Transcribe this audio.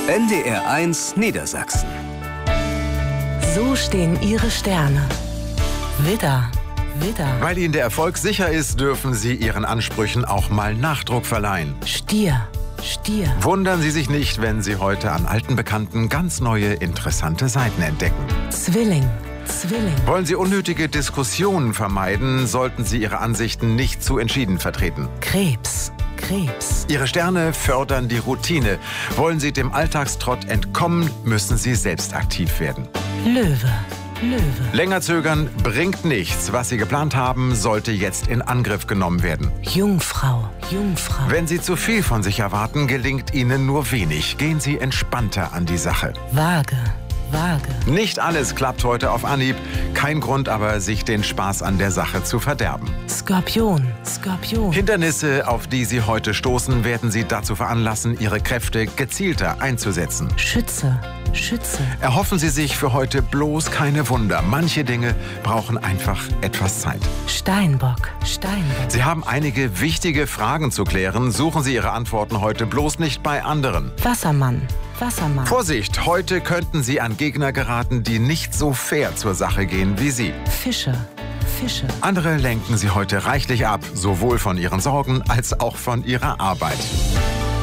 NDR1 Niedersachsen. So stehen Ihre Sterne. Widder, Widder. Weil Ihnen der Erfolg sicher ist, dürfen Sie Ihren Ansprüchen auch mal Nachdruck verleihen. Stier, Stier. Wundern Sie sich nicht, wenn Sie heute an alten Bekannten ganz neue, interessante Seiten entdecken. Zwilling, Zwilling. Wollen Sie unnötige Diskussionen vermeiden, sollten Sie Ihre Ansichten nicht zu entschieden vertreten. Krebs, Krebs. Ihre Sterne fördern die Routine. Wollen Sie dem Alltagstrott entkommen, müssen Sie selbst aktiv werden. Löwe, Löwe. Länger zögern bringt nichts. Was Sie geplant haben, sollte jetzt in Angriff genommen werden. Jungfrau, Jungfrau. Wenn Sie zu viel von sich erwarten, gelingt Ihnen nur wenig. Gehen Sie entspannter an die Sache. Waage, Waage. Nicht alles klappt heute auf Anhieb. Kein Grund aber, sich den Spaß an der Sache zu verderben. Skorpion, Skorpion. Hindernisse, auf die Sie heute stoßen, werden Sie dazu veranlassen, Ihre Kräfte gezielter einzusetzen. Schütze, Schütze. Erhoffen Sie sich für heute bloß keine Wunder. Manche Dinge brauchen einfach etwas Zeit. Steinbock, Steinbock. Sie haben einige wichtige Fragen zu klären. Suchen Sie Ihre Antworten heute bloß nicht bei anderen. Wassermann, Wassermann. Vorsicht, heute könnten Sie an Gegner geraten, die nicht so fair zur Sache gehen wie Sie. Fische, Fische. Andere lenken Sie heute reichlich ab, sowohl von Ihren Sorgen als auch von Ihrer Arbeit.